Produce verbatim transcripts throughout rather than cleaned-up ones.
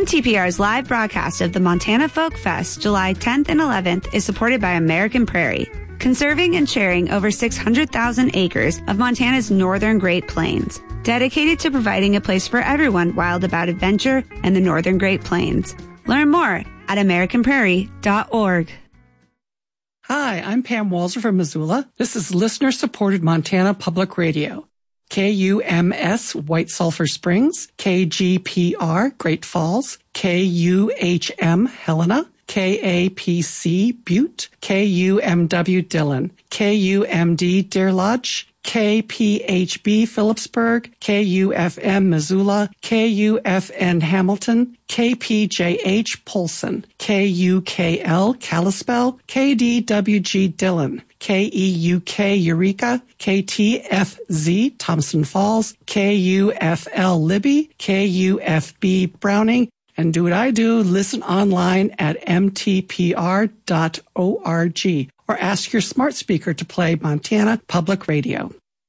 M T P R's live broadcast of the Montana Folk Fest, July tenth and eleventh, is supported by American Prairie, conserving and sharing over six hundred thousand acres of Montana's northern Great Plains, dedicated to providing a place for everyone wild about adventure and the northern Great Plains. Learn more at american prairie dot org. Hi, I'm Pam Walzer from Missoula. This is listener-supported Montana Public Radio. K U M S White Sulphur Springs, K G P R Great Falls, K U H M Helena, K A P C Butte, K U M W Dillon, K U M D Deer Lodge, K P H B Phillipsburg, K U F M Missoula, K U F N Hamilton, K P J H Polson, K U K L Kalispell, K D W G Dillon, K E U K Eureka, K T F Z Thompson Falls, K U F L Libby, K U F B Browning, and do what I do, listen online at m t p r dot org or ask your smart speaker to play Montana Public Radio.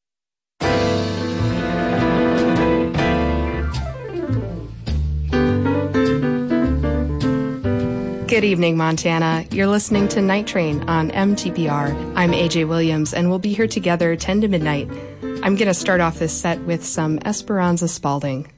Good evening, Montana. You're listening to Night Train on M T P R. I'm A J Williams, and we'll be here together ten to midnight. I'm going to start off this set with some Esperanza Spalding.